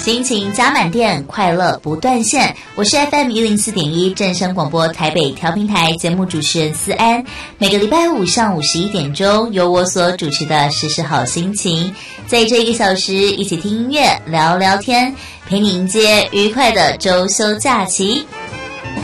心情加满电，快乐不断线。我是 FM104.1 正声广播台北调频台节目主持人思安。每个礼拜五上午11点钟，由我所主持的时时好心情，在这1个小时一起听音乐、聊聊天，陪你迎接愉快的周休假期。